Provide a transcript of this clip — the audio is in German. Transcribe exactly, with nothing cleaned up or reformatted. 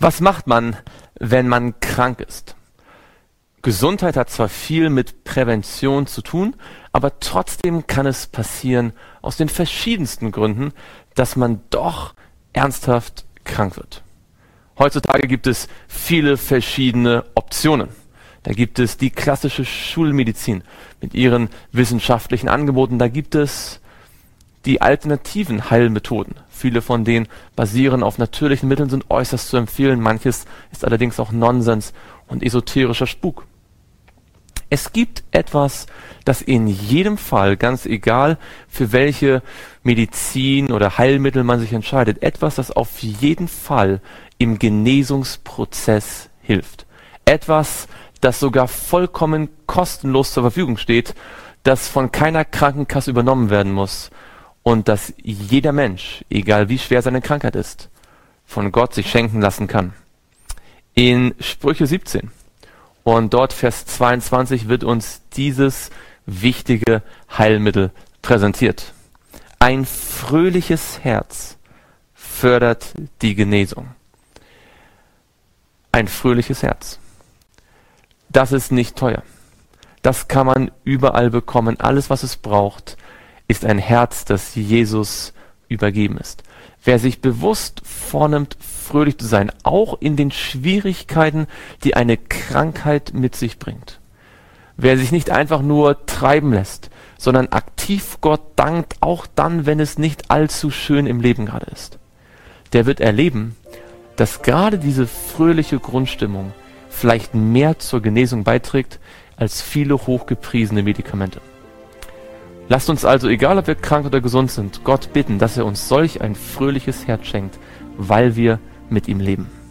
Was macht man, wenn man krank ist? Gesundheit hat zwar viel mit Prävention zu tun, aber trotzdem kann es passieren, aus den verschiedensten Gründen, dass man doch ernsthaft krank wird. Heutzutage gibt es viele verschiedene Optionen. Da gibt es die klassische Schulmedizin mit ihren wissenschaftlichen Angeboten. Da gibt es die alternativen Heilmethoden. Viele von denen basieren auf natürlichen Mitteln, sind äußerst zu empfehlen. Manches ist allerdings auch Nonsens und esoterischer Spuk. Es gibt etwas, das in jedem Fall, ganz egal für welche Medizin oder Heilmittel man sich entscheidet, etwas, das auf jeden Fall im Genesungsprozess hilft. Etwas, das sogar vollkommen kostenlos zur Verfügung steht, das von keiner Krankenkasse übernommen werden muss und das jeder Mensch, egal wie schwer seine Krankheit ist, von Gott sich schenken lassen kann. In Sprüche siebzehn und dort Vers zweiundzwanzig wird uns dieses wichtige Heilmittel präsentiert. Ein fröhliches Herz fördert die Genesung. Ein fröhliches Herz. Das ist nicht teuer. Das kann man überall bekommen. Alles, was es braucht, ist ein Herz, das Jesus übergeben ist. Wer sich bewusst vornimmt, fröhlich zu sein, auch in den Schwierigkeiten, die eine Krankheit mit sich bringt. Wer sich nicht einfach nur treiben lässt, sondern aktiv Gott dankt, auch dann, wenn es nicht allzu schön im Leben gerade ist. Der wird erleben, dass gerade diese fröhliche Grundstimmung vielleicht mehr zur Genesung beiträgt als viele hochgepriesene Medikamente. Lasst uns also, egal ob wir krank oder gesund sind, Gott bitten, dass er uns solch ein fröhliches Herz schenkt, weil wir mit ihm leben.